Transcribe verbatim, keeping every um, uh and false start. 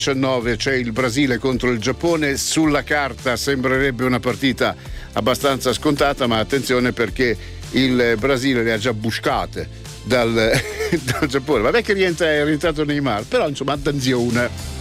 diciannove c'è il Brasile contro il Giappone. Sulla carta sembrerebbe una partita abbastanza scontata, ma attenzione perché il Brasile le ha già buscate dal, dal Giappone. Vabbè che rientra, è rientrato Neymar, però insomma attenzione.